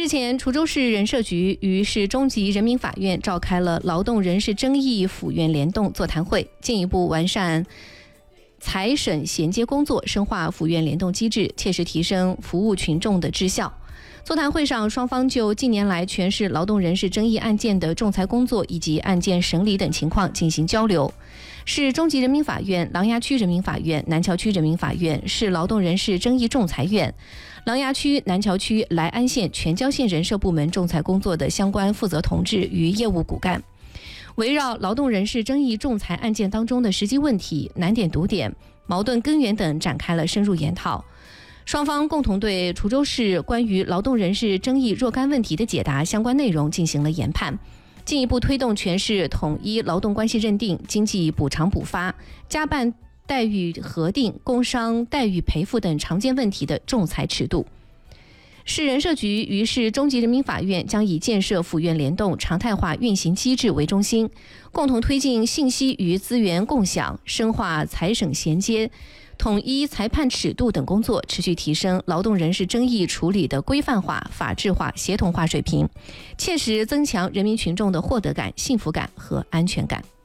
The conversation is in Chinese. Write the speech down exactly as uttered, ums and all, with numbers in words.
日前，滁州市人社局与市中级人民法院召开了劳动人事争议府院联动座谈会，进一步完善财审衔接工作，深化府院联动机制，切实提升服务群众的质效。座谈会上，双方就近年来全市劳动人事争议案件的仲裁工作以及案件审理等情况进行交流。市中级人民法院、琅琊区人民法院、南桥区人民法院、市劳动人事争议仲裁院、琅琊区、南桥区、来安县、全椒县人社部门仲裁工作的相关负责同志与业务骨干，围绕劳动人事争议仲裁案件当中的实际问题、难点堵点、矛盾根源等展开了深入研讨。双方共同对滁州市关于劳动人事争议若干问题的解答相关内容进行了研判，进一步推动全市统一劳动关系认定、经济补偿补发、加办待遇核定、工伤待遇赔付等常见问题的仲裁尺度。市人社局与市中级人民法院将以建设府院联动常态化运行机制为中心，共同推进信息与资源共享、深化财审衔接、统一裁判尺度等工作，持续提升劳动人事争议处理的规范化、法治化、协同化水平，切实增强人民群众的获得感、幸福感和安全感。